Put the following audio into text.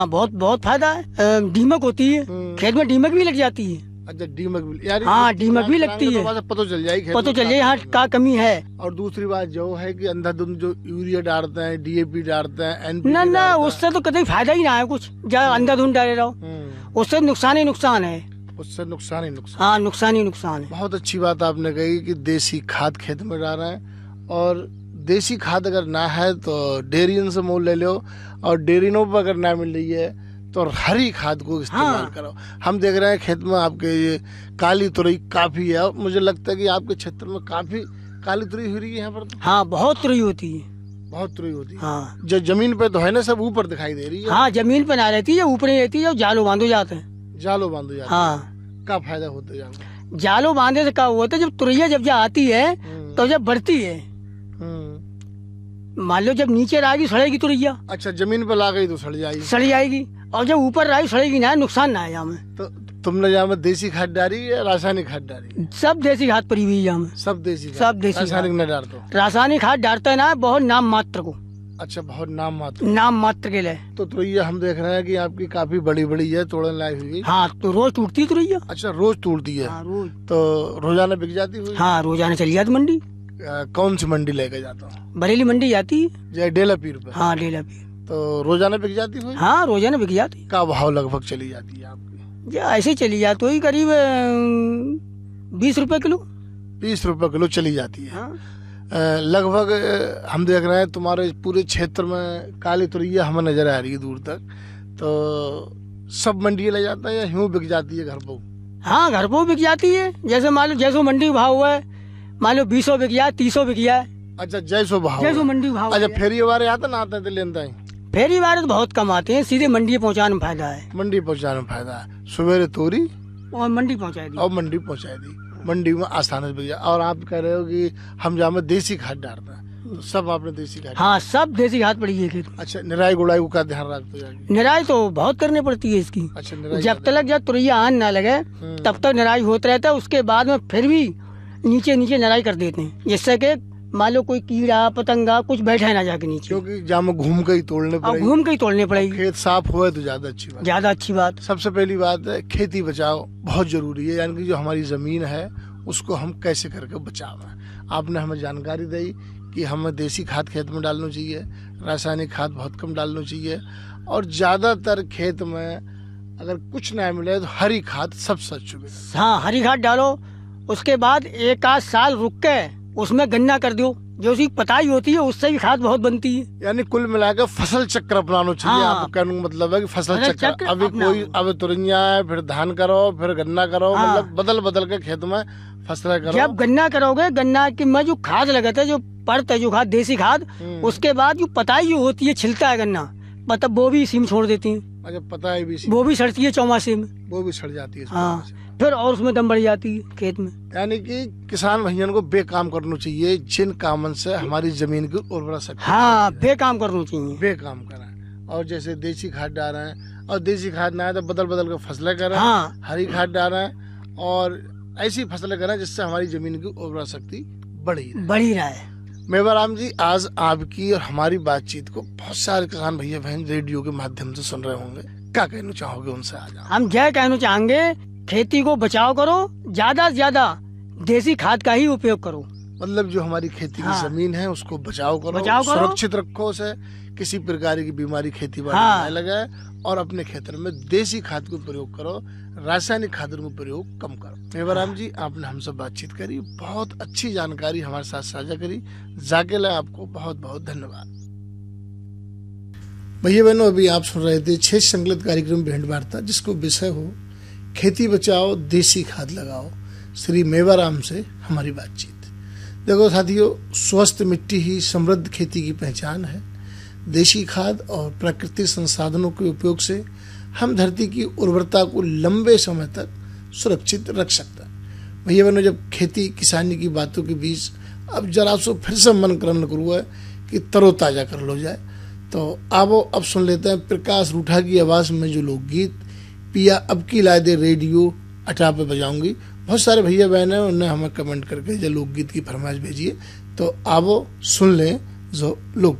हाँ, बहुत बहुत फायदा है। दीमक होती है खेत में, दीमक भी लग जाती है। अच्छा, दीमक भी यार? हाँ, दीमक भी लगती है। तो पता चल जाएगी, पता चल जाए यहाँ क्या कमी है। और दूसरी बात जो है कि अंधाधुंध जो यूरिया डालते हैं, डीएपी डालते हैं, एनपीके ना डालते हैं, उससे तो कभी फायदा ही ना है कुछ, जहाँ अंधाधुंध डाले रहो उससे नुकसान ही नुकसान है। उससे नुकसान ही नुकसान। हाँ, नुकसान ही नुकसान है। बहुत अच्छी बात आपने कही कि देसी खाद खेत में डाल रहे हैं, और देसी खाद अगर ना है तो डेयरियन से मोल ले लो, और डेयरियनों पर अगर ना मिल रही है तो हरी खाद को इस्तेमाल करो। हम देख रहे हैं खेत में आपके ये काली तुरई काफी है, और मुझे लगता है कि आपके क्षेत्र में काफी काली तुरई हो रही है यहाँ पर तो। हाँ, बहुत तुरई होती है। बहुत तुरई होती है। हाँ, जो जमीन पे तो है ना, सब ऊपर दिखाई दे रही है। हाँ, जमीन पे ना रहती है, ऊपर ही रहती है, जालो बांधो जाते हैं। जालो बांधो जाते हैं। हाँ, क्या फायदा होता है जालो? जालो बांधे से क्या होता है, जब तुरैया जब आती है तो जब बढ़ती है, मान लो जब नीचे रहेगी सड़ेगी तुरैया। अच्छा, जमीन पे ला गई तो सड़ जाएगी, और जब ऊपर रही सड़ेगी ना, नुकसान ना है यहाँ में। तो तुमने यहाँ में देसी खाद डाली या रासायनिक खाद डाली? सब देसी खाद पड़ी हुई है यहाँ में। सब देसी खाद? सब देसी। रासायनिक न डाल दो? रासायनिक खाद डालता है ना बहुत नाम मात्र को। अच्छा, बहुत नाम मात्र के लिए। तो तुरैया हम देख रहे हैं कि आपकी काफी बड़ी बड़ी है, तोड़ने लायक हुई। हाँ, तो रोज टूटती है तुरैया। अच्छा, रोज टूटती है? हाँ, रोज। तो रोजाना बिक जाती हुई? हाँ, रोजाना चली जाती मंडी। कौन सी मंडी लेके जाता हूँ? बरेली मंडी जाती है। जय डेला पीर पे? हाँ, डेला पीर। तो रोजाना बिक जाती हुई? हाँ, रोजाना बिक जाती। क्या भाव लगभग चली जाती है आपकी? ऐसे चली जाती वही करीब 20 रुपए किलो। 20 रुपए किलो चली जाती है। हाँ। लगभग हम देख रहे हैं तुम्हारे पूरे क्षेत्र में काली तुरैया हमें नजर आ रही है दूर तक। तो सब मंडी ले जाता है या यूं बिक जाती है घर पर? हाँ, घर पर बिक जाती है। जैसे मान लो जैसो मंडी भाव हुआ है, मान लो 20 बिक जाए, 30 बिक जाए। अच्छा, जैसो भाव, जैसो मंडी भाव। अच्छा, फेरी वाले आते ना आते लेते हैं? फेरी वाले तो बहुत कम आते हैं, सीधे मंडी पहुँचाने में फायदा है। मंडी पहुँचाने में फायदा है। सवेरे तोरी और मंडी पहुँचा दी। और मंडी पहुँचा दी, मंडी में आसानी से बिक जाए। और आप कह रहे हो कि हम जहाँ में देसी खाद डालते हैं, तो सब आपने देसी खाद? हाँ, सब देसी खाद पड़ी है खेत में। अच्छा, निराई गुड़ाई को क्या ध्यान रखते हो? निराई तो बहुत करनी पड़ती है इसकी। अच्छा, निराई जब तक जब तुरैया आन ना लगे तब तक निराई होता रहता है। उसके बाद में फिर भी नीचे नीचे निराई कर देते हैं, जिससे कि मान लो कोई कीड़ा पतंगा कुछ बैठे ना जाके नीचे, क्योंकि जहाँ में घूम के ही तोड़ने पड़ेगी। घूम के ही तोड़ने पड़ेगी। खेत साफ हुआ तो ज्यादा अच्छी बात। ज्यादा अच्छी बात। सबसे पहली बात है खेती बचाओ बहुत जरूरी है, यानी कि जो हमारी जमीन है उसको हम कैसे करके बचावें। आपने हमें जानकारी दी कि हमें देसी खाद खेत में डालना चाहिए, रासायनिक खाद बहुत कम डालना चाहिए, और ज्यादातर खेत में अगर कुछ ना मिले तो हरी खाद सबसे अच्छी। हाँ, हरी खाद डालो। उसके बाद 1 आध साल रुक के उसमें गन्ना कर दो, जो उसकी पताई होती है उससे भी खाद बहुत बनती है। यानी कुल मिलाकर फसल चक्र अपनाना चाहिए। हाँ, आपका कहने का मतलब है कि फसल चक्र अभी कोई अब तुरैया है, फिर धान करो, फिर गन्ना करो। हाँ, मतलब बदल बदल के खेत में फसलें करो। जब गन्ना करोगे, गन्ना की में जो खाद लगाते है, जो पड़ता है जो खाद देसी खाद, उसके बाद जो पताई जो होती है, छिलता है गन्ना, मतलब वो भी इसी में छोड़ देती है। अच्छा, पताई भी वो भी सड़ती है चौमासे में, वो भी सड़ जाती है। हाँ, फिर और उसमें दम बढ़ जाती है खेत में। यानी कि किसान भैया को बेकाम करना चाहिए, जिन कामन से हमारी जमीन की उर्वरा शक्ति। हाँ, बेकाम करना चाहिए, बेकाम करें। और जैसे देसी खाद डाल रहे हैं, और देसी खाद ना है तो बदल बदल के फसलें करें। हाँ, हरी खाद डाल रहे हैं और ऐसी फसलें करें जिससे हमारी जमीन की उर्वरा शक्ति बढ़ी रहे। मेवाराम जी, आज आपकी और हमारी बातचीत को बहुत सारे किसान भैया बहन रेडियो के माध्यम से सुन रहे होंगे, क्या कहना चाहोगे उनसे? आज हम यह कहना चाहेंगे, खेती को बचाव करो, ज्यादा से ज्यादा देसी खाद का ही उपयोग करो। मतलब जो हमारी खेती की जमीन है उसको बचाव करो, सुरक्षित रखो, उसे किसी प्रकार की बीमारी खेती बाड़ी न लगे, और अपने खेतर में देसी खाद को प्रयोग करो, रासायनिक खाद को प्रयोग कम करो। मेवाराम जी, आपने हमसे बातचीत करी, बहुत अच्छी जानकारी हमारे साथ साझा करी, जाके लिए आपको बहुत बहुत धन्यवाद। भैया बहनों, अभी आप सुन रहे थे 6 संकलित कार्यक्रम भेंट वार्ता, जिसको विषय हो खेती बचाओ देसी खाद लगाओ, श्री मेवाराम से हमारी बातचीत। देखो साथियों, स्वस्थ मिट्टी ही समृद्ध खेती की पहचान है। देसी खाद और प्राकृतिक संसाधनों के उपयोग से हम धरती की उर्वरता को लंबे समय तक सुरक्षित रख सकते हैं। भैया बहनों, जब खेती किसानी की बातों के बीच अब जरा सो फिर से मन करने करूँ है कि तरोताजा कर लो जाए, तो आओ अब सुन लेते हैं प्रकाश रूठा की आवाज में जो लोकगीत पिया अब की लाए दे रेडियो 18 पे बजाऊंगी। बहुत सारे भैया बहन हैं, उन्होंने हमें कमेंट करके जो लोकगीत की फरमाइश भेजी है, तो आओ सुन लें जो लोकगीत।